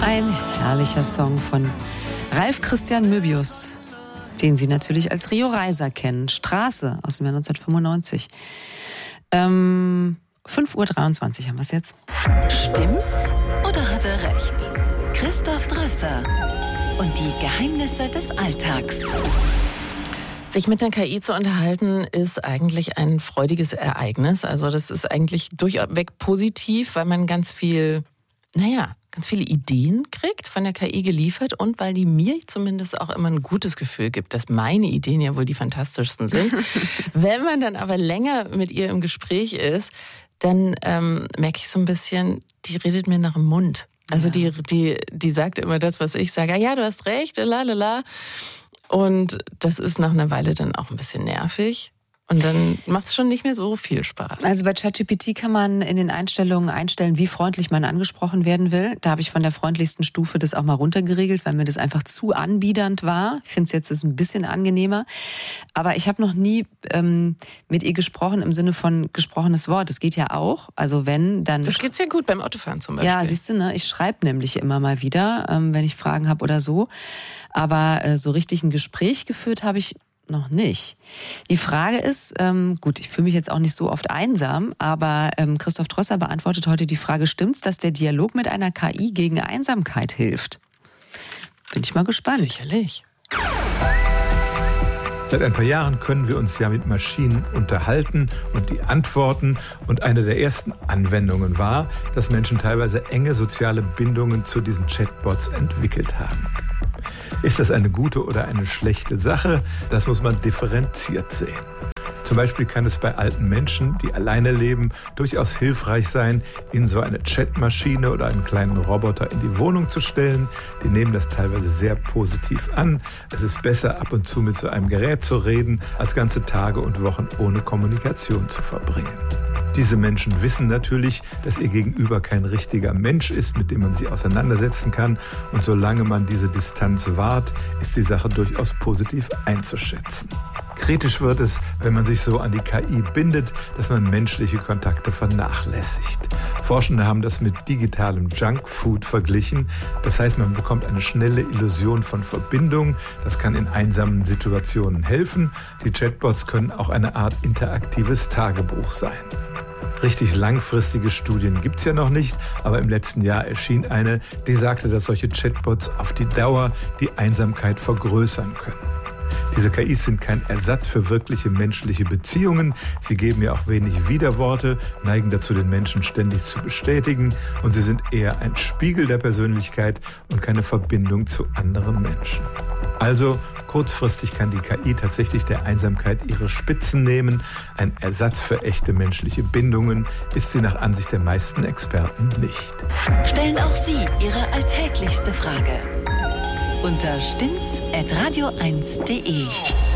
Ein herrlicher Song von Ralf Christian Möbius, den Sie natürlich als Rio Reiser kennen. Straße aus dem Jahr 1995. 5:23 Uhr haben wir es jetzt. Stimmt's oder hat er recht? Christoph Drösser und die Geheimnisse des Alltags. Sich mit einer KI zu unterhalten, ist eigentlich ein freudiges Ereignis. Also das ist eigentlich durchweg positiv, weil man ganz viele Ideen kriegt, von der KI geliefert, und weil die mir zumindest auch immer ein gutes Gefühl gibt, dass meine Ideen ja wohl die fantastischsten sind. Wenn man dann aber länger mit ihr im Gespräch ist, dann merke ich so ein bisschen, die redet mir nach dem Mund. Also die sagt immer das, was ich sage. Ja, du hast recht, lalala. Und das ist nach einer Weile dann auch ein bisschen nervig. Und dann macht es schon nicht mehr so viel Spaß. Also bei ChatGPT kann man in den Einstellungen einstellen, wie freundlich man angesprochen werden will. Da habe ich von der freundlichsten Stufe das auch mal runtergeregelt, weil mir das einfach zu anbiedernd war. Ich finde es jetzt ist ein bisschen angenehmer. Aber ich habe noch nie mit ihr gesprochen im Sinne von gesprochenes Wort. Das geht ja auch. Also wenn, dann... Das geht sehr gut beim Autofahren zum Beispiel. Ja, siehst du, ne? Ich schreibe nämlich immer mal wieder, wenn ich Fragen habe oder so. Aber so richtig ein Gespräch geführt habe ich noch nicht. Die Frage ist, gut, ich fühle mich jetzt auch nicht so oft einsam, aber Christoph Drösser beantwortet heute die Frage, stimmt's, dass der Dialog mit einer KI gegen Einsamkeit hilft? Bin ich mal gespannt. Sicherlich. Seit ein paar Jahren können wir uns ja mit Maschinen unterhalten und die antworten. Und eine der ersten Anwendungen war, dass Menschen teilweise enge soziale Bindungen zu diesen Chatbots entwickelt haben. Ist das eine gute oder eine schlechte Sache? Das muss man differenziert sehen. Zum Beispiel kann es bei alten Menschen, die alleine leben, durchaus hilfreich sein, ihnen so eine Chatmaschine oder einen kleinen Roboter in die Wohnung zu stellen. Die nehmen das teilweise sehr positiv an. Es ist besser, ab und zu mit so einem Gerät zu reden, als ganze Tage und Wochen ohne Kommunikation zu verbringen. Diese Menschen wissen natürlich, dass ihr Gegenüber kein richtiger Mensch ist, mit dem man sich auseinandersetzen kann. Und solange man diese Distanz wahrt, ist die Sache durchaus positiv einzuschätzen. Kritisch wird es, wenn man sich so an die KI bindet, dass man menschliche Kontakte vernachlässigt. Forschende haben das mit digitalem Junkfood verglichen. Das heißt, man bekommt eine schnelle Illusion von Verbindung. Das kann in einsamen Situationen helfen. Die Chatbots können auch eine Art interaktives Tagebuch sein. Richtig langfristige Studien gibt's ja noch nicht, aber im letzten Jahr erschien eine, die sagte, dass solche Chatbots auf die Dauer die Einsamkeit vergrößern können. Diese KIs sind kein Ersatz für wirkliche menschliche Beziehungen. Sie geben ja auch wenig Widerworte, neigen dazu, den Menschen ständig zu bestätigen. Und sie sind eher ein Spiegel der Persönlichkeit und keine Verbindung zu anderen Menschen. Also kurzfristig kann die KI tatsächlich der Einsamkeit ihre Spitzen nehmen. Ein Ersatz für echte menschliche Bindungen ist sie nach Ansicht der meisten Experten nicht. Stellen auch Sie Ihre alltäglichste Frage unter stimmt's@radio1.de.